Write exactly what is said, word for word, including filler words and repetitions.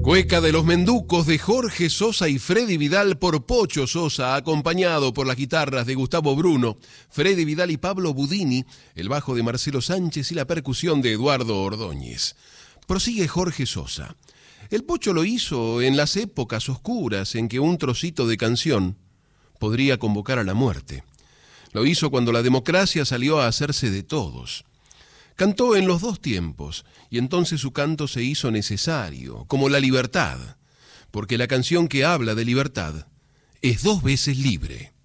Cueca de los Menducos de Jorge Sosa y Freddy Vidal por Pocho Sosa, acompañado por las guitarras de Gustavo Bruno, Freddy Vidal y Pablo Budini, el bajo de Marcelo Sánchez y la percusión de Eduardo Ordóñez. Prosigue Jorge Sosa. El Pocho lo hizo en las épocas oscuras en que un trocito de canción podría convocar a la muerte. Lo hizo cuando la democracia salió a hacerse de todos. Cantó en los dos tiempos, y entonces su canto se hizo necesario, como la libertad, porque la canción que habla de libertad es dos veces libre.